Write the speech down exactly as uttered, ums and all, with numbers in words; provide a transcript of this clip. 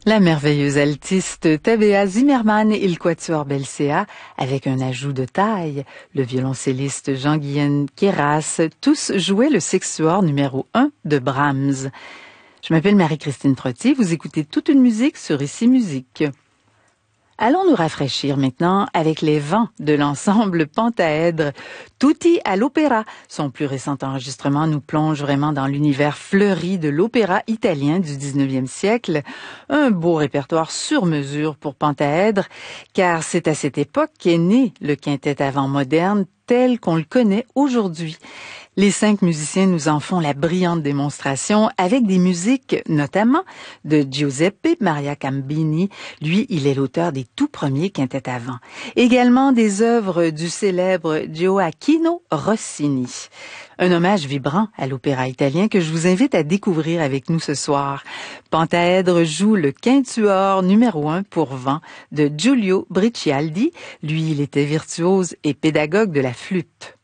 La merveilleuse altiste Tabea Zimmermann et le quatuor Belcea, avec un ajout de taille, le violoncelliste Jean-Guyen Queyras, tous jouaient le sextuor numéro un de Brahms. Je m'appelle Marie-Christine Trottier, vous écoutez toute une musique sur Ici Musique. Allons nous rafraîchir maintenant avec les vents de l'ensemble Pentaèdre. Tutti à l'opéra. Son plus récent enregistrement nous plonge vraiment dans l'univers fleuri de l'opéra italien du dix-neuvième siècle. Un beau répertoire sur mesure pour Pentaèdre, car c'est à cette époque qu'est né le quintet à vent moderne tel qu'on le connaît aujourd'hui. Les cinq musiciens nous en font la brillante démonstration avec des musiques notamment de Giuseppe Maria Cambini. Lui, il est l'auteur des tout premiers quintets à vent. Également des œuvres du célèbre Gioacchino Rossini. Un hommage vibrant à l'opéra italien que je vous invite à découvrir avec nous ce soir. Pentaèdre joue le quintuor numéro un pour vent de Giulio Bricialdi. Lui, il était virtuose et pédagogue de la flûte.